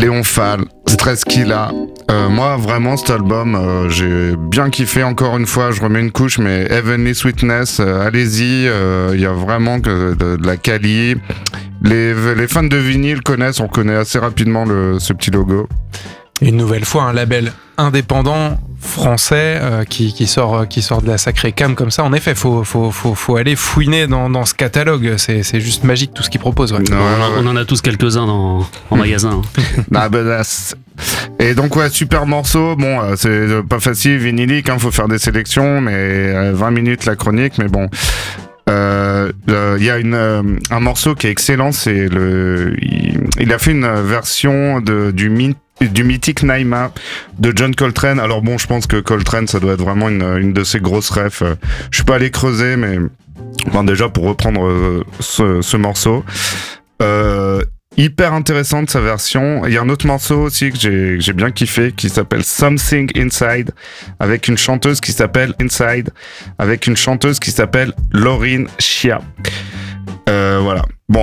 Triomphal, Streskila. Moi, vraiment, cet album, j'ai bien kiffé. Encore une fois, je remets une couche, mais Heavenly Sweetness, allez-y, il y a vraiment de la quali. Les fans de vinyle connaissent, on connaît assez rapidement ce petit logo. Une nouvelle fois, un label indépendant français qui sort de la sacrée cam comme ça. En effet, faut aller fouiner dans ce catalogue. C'est juste magique tout ce qu'ils proposent. Ouais. On en a tous quelques-uns en magasin. Et donc super morceau. Bon, c'est pas facile, vinylique. Faut faire des sélections, mais 20 minutes la chronique. Mais bon. Il y a un morceau qui est excellent. Il a fait une version du mythique Naima de John Coltrane. Alors bon, je pense que Coltrane, ça doit être vraiment une de ses grosses refs. Je suis pas allé creuser, mais bon, déjà pour reprendre ce morceau, hyper intéressante sa version. Il y a un autre morceau aussi que j'ai bien kiffé qui s'appelle Something Inside avec une chanteuse qui s'appelle Lauryn Shia. Voilà.